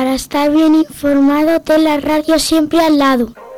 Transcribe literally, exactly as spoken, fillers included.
para estar bien informado, ten la radio siempre al lado.